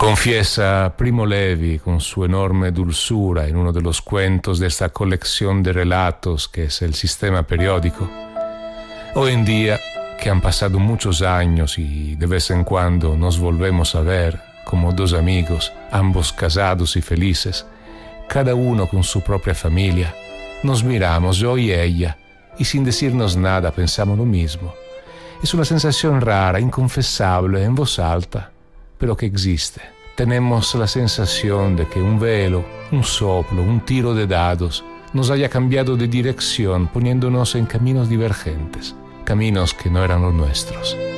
Confiesa Primo Levi con su enorme dulzura en uno de los cuentos de esta colección de relatos que es el sistema periódico. Hoy en día, que han pasado muchos años y de vez en cuando nos volvemos a ver como dos amigos, ambos casados y felices, cada uno con su propia familia, nos miramos yo y ella y sin decirnos nada pensamos lo mismo. Es una sensación rara, inconfesable, en voz alta, pero que existe. Tenemos la sensación de que un velo, un soplo, un tiro de dados nos haya cambiado de dirección poniéndonos en caminos divergentes, caminos que no eran los nuestros.